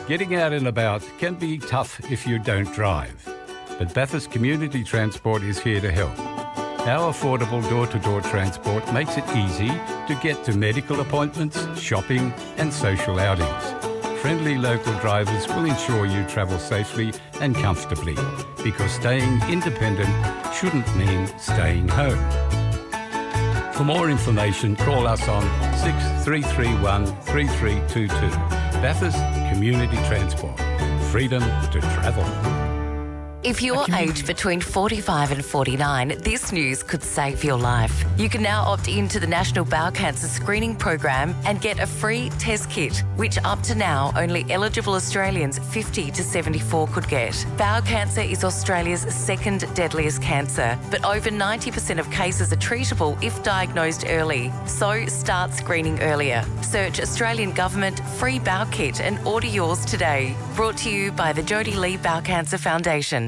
Getting out and about can be tough if you don't drive, but Bathurst Community Transport is here to help. Our affordable door-to-door transport makes it easy to get to medical appointments, shopping and social outings. Friendly local drivers will ensure you travel safely and comfortably, because staying independent shouldn't mean staying home. For more information, call us on 6331 3322. Bathurst Community Transport. Freedom to travel. If you're aged between 45 and 49, this news could save your life. You can now opt into the National Bowel Cancer Screening Program and get a free test kit, which up to now only eligible Australians 50 to 74 could get. Bowel cancer is Australia's second deadliest cancer, but over 90% of cases are treatable if diagnosed early. So start screening earlier. Search Australian Government Free Bowel Kit and order yours today. Brought to you by the Jodie Lee Bowel Cancer Foundation.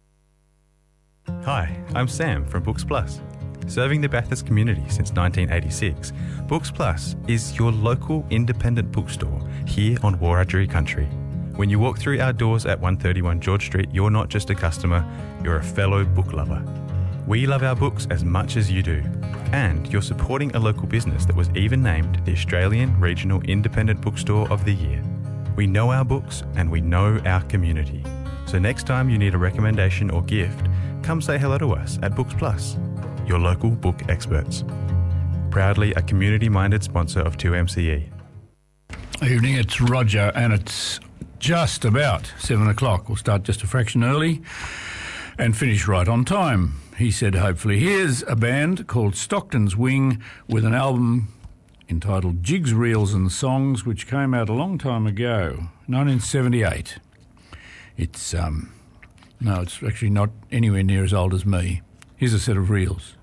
Hi, I'm Sam from Books Plus. Serving the Bathurst community since 1986, Books Plus is your local independent bookstore here on Wiradjuri country. When you walk through our doors at 131 George Street, you're not just a customer, you're a fellow book lover. We love our books as much as you do, and you're supporting a local business that was even named the Australian Regional Independent Bookstore of the Year. We know our books and we know our community. So next time you need a recommendation or gift, come say hello to us at Books Plus, your local book experts. Proudly a community-minded sponsor of 2MCE. Evening, it's Roger, and it's just about 7 o'clock. We'll start just a fraction early and finish right on time, he said hopefully. Here's a band called Stockton's Wing with an album entitled Jigs, Reels and Songs, which came out a long time ago, 1978. It's, no, it's actually not anywhere near as old as me. Here's a set of reels.